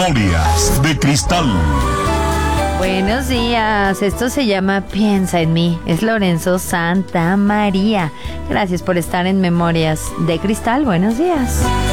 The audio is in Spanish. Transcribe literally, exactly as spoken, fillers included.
Memorias de Cristal. Buenos días, esto se llama Piensa en mí, es Lorenzo Santamaría. Gracias por estar en Memorias de Cristal, buenos días.